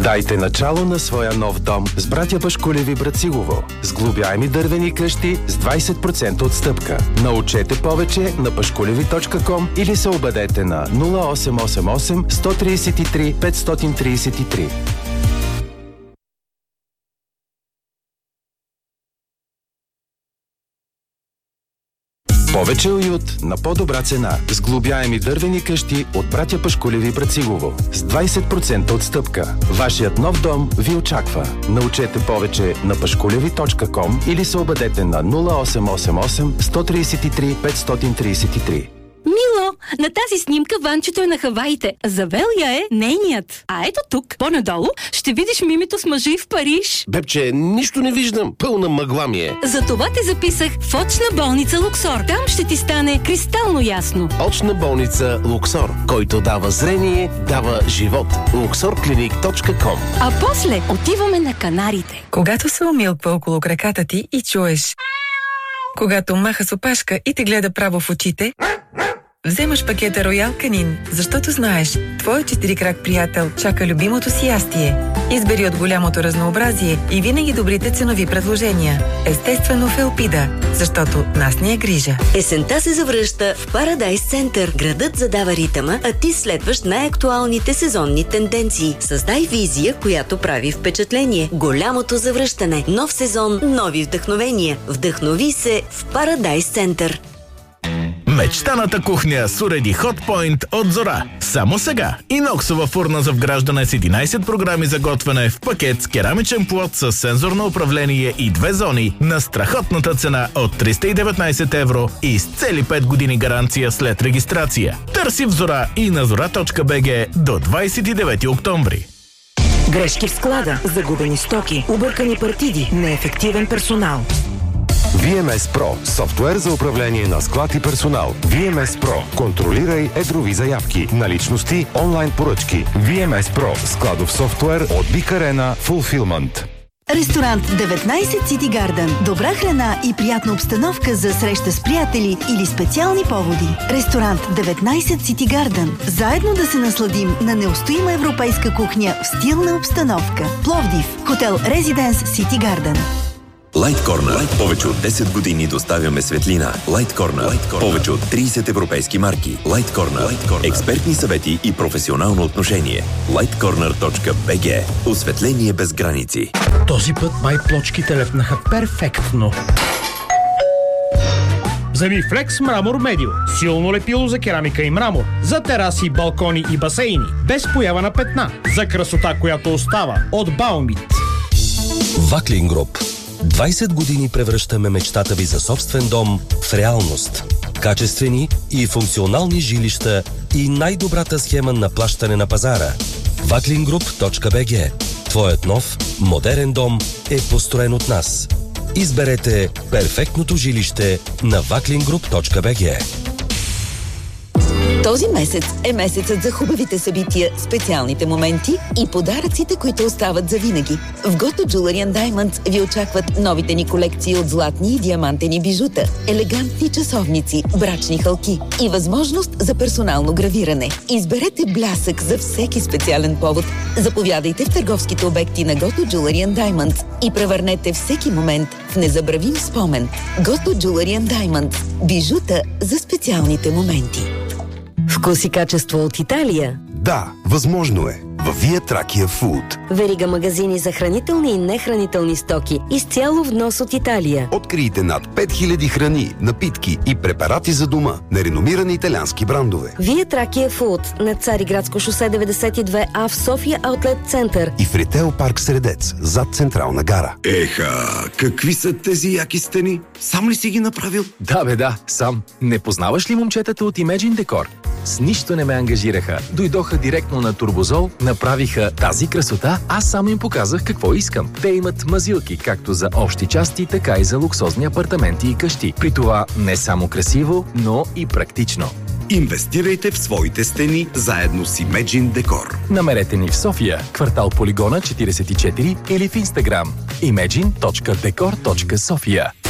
Дайте начало на своя нов дом с братя Пашкулеви Брацигово. Сглобяеми дървени къщи с 20% отстъпка. Научете повече на pashkulevi.com или се обадете на 0888 133 533. Повече уют на по-добра цена. Сглобяеми дървени къщи от братя Пашкулеви Брацигово. С 20% отстъпка. Вашият нов дом ви очаква. Научете повече на pashkulevi.com или се обадете на 0888 133 533. Мило, на тази снимка Ванчето е на Хаваите. Завелия е нейният. А ето тук, по-надолу, ще видиш Мимито с мъжи в Париж. Бебче, нищо не виждам. Пълна мъгла ми е. Затова те записах в очна болница Луксор. Там ще ти стане кристално ясно. Очна болница Луксор, който дава зрение, дава живот. luxorclinic.com. А после отиваме на Канарите. Когато се умилква около краката ти и чуеш, когато маха с опашка и те гледа право в очите, вземаш пакета Роял Канин, защото знаеш, твой четирикрак приятел чака любимото си ястие. Избери от голямото разнообразие и винаги добрите ценови предложения. Естествено в Елпида, защото нас ни е грижа. Есента се завръща в Парадайс Център. Градът задава ритъма, а ти следваш най-актуалните сезонни тенденции. Създай визия, която прави впечатление. Голямото завръщане. Нов сезон, нови вдъхновения. Вдъхнови се в Парадайс Център. Мечтаната кухня с уреди Hotpoint от Зора. Само сега. Иноксова фурна за вграждане с 11 програми за готвене в пакет с керамичен плот с сензорно управление и 2 зони на страхотната цена от 319 евро и с цели 5 години гаранция след регистрация. Търси в Зора и на zora.bg до 29 октомври. Грешки в склада, загубени стоки, объркани партиди, неефективен персонал. VMS Pro – софтуер за управление на склад и персонал. VMS Pro – контролирай едрови заявки, наличности, онлайн поръчки. VMS Pro – складов софтуер от Big Arena Fulfillment. Ресторант 19 City Garden. Добра храна и приятна обстановка за среща с приятели или специални поводи. Ресторант 19 City Garden. Заедно да се насладим на неустоима европейска кухня в стилна обстановка. Пловдив. Хотел Резиденс City Garden. Light Corner. Повече от 10 години доставяме светлина. Light Corner. Повече от 30 европейски марки. Light Corner. Експертни съвети и професионално отношение. lightcorner.bg. Осветление без граници. Този път май плочките лепнаха перфектно. Вземи Flex Мрамор Медио. Силно лепило за керамика и мрамор. За тераси, балкони и басейни. Без поява на петна. За красота, която остава. От Баумит. Ваклин Груп. 20 години превръщаме мечтата ви за собствен дом в реалност. Качествени и функционални жилища и най-добрата схема на плащане на пазара. Vaklingroup.bg. Твоят нов, модерен дом е построен от нас. Изберете перфектното жилище на vaklingroup.bg. Този месец е месецът за хубавите събития, специалните моменти и подаръците, които остават за винаги. В Goto Jewelry & Diamonds ви очакват новите ни колекции от златни и диамантени бижута, елегантни часовници, брачни хълки и възможност за персонално гравиране. Изберете блясък за всеки специален повод. Заповядайте в търговските обекти на Goto Jewelry & Diamonds и превърнете всеки момент в незабравим спомен. Goto Jewelry & Diamonds. Бижута за специалните моменти. Вкус и качество от Италия? Да, възможно е. Във Via Tracchia Food. Верига магазини за хранителни и нехранителни стоки. Изцяло внос от Италия. Открийте над 5000 храни, напитки и препарати за дома на реномирани италиански брандове. Via Tracchia Food на Цариградско шосе 92А в София Аутлет Център. И в Ритейл парк Средец, зад Централна гара. Еха, какви са тези яки стени? Сам ли си ги направил? Да, сам. Не познаваш ли момчетата от Imagine Decor? С нищо не ме ангажираха. Дойдоха директно на Турбозол, направиха тази красота, аз само им показах какво искам. Те имат мазилки, както за общи части, така и за луксозни апартаменти и къщи. При това не само красиво, но и практично. Инвестирайте в своите стени заедно с Imagine Decor. Намерете ни в София, квартал Полигона 44 или в Инстаграм imagine.decor.sofia.